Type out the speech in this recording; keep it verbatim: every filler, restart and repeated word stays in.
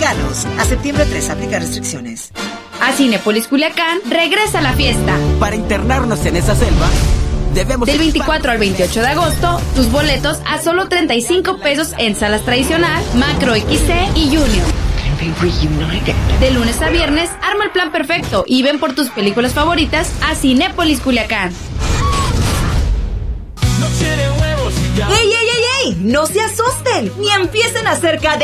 mexicanos. A septiembre tres, aplica restricciones. A Cinépolis Culiacán regresa la fiesta. Para internarnos en esa selva, debemos... Del veinticuatro al veintiocho de agosto, tus boletos a solo treinta y cinco pesos en salas tradicional, Macro X C y Junior. De lunes a viernes, arma el plan perfecto y ven por tus películas favoritas a Cinépolis Culiacán. ¡Ey, ey, ey, ey! ¡No se asusten! Ni empiecen acerca de